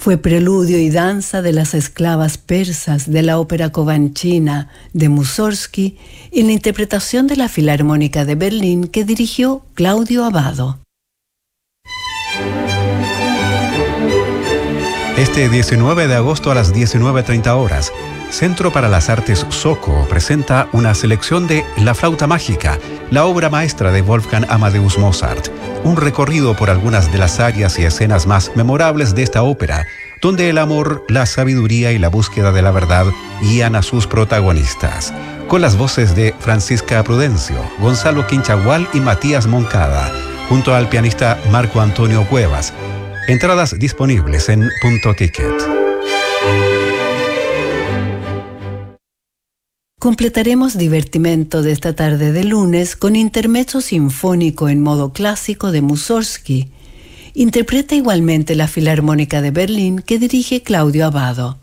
Fue preludio y danza de las esclavas persas de la ópera covanchina de Mussorgsky en la interpretación de la Filarmónica de Berlín que dirigió Claudio Abbado. Este 19 de agosto a las 19:30 horas, Centro para las Artes Soco presenta una selección de La Flauta Mágica, la obra maestra de Wolfgang Amadeus Mozart. Un recorrido por algunas de las áreas y escenas más memorables de esta ópera, donde el amor, la sabiduría y la búsqueda de la verdad guían a sus protagonistas. Con las voces de Francisca Prudencio, Gonzalo Quinchagual y Matías Moncada, junto al pianista Marco Antonio Cuevas. Entradas disponibles en Punto Ticket. Completaremos divertimento de esta tarde de lunes con intermezzo sinfónico en modo clásico de Mussorgsky. Interpreta igualmente la Filarmónica de Berlín que dirige Claudio Abbado.